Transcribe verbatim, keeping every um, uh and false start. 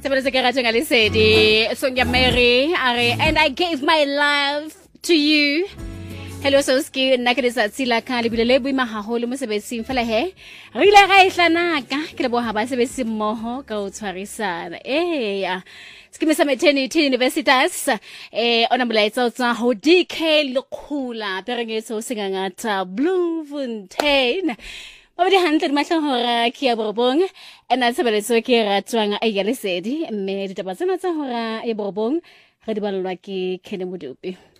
Sonia Mary, and I gave my life to you. Hello Soski, nakedisa tsila ka le bilele bui mahaholo mo sebetsing fela he. Re ile ga ihlana ka ke le bo ha ba sebetsi mmoho ka o tshwarisana. Eh ya. Skimisa Maternity Universitas eh ona molaetsa tsa ho D K Lekgula perengetso singa ngata Bloemfontein. Ba di hantle mahlo hora ke ya borobong ena tshebeletso ke ratwang a ya lesedi mme ditaba tsena tsa hora e borobong re di balwa ke Kene Modupi.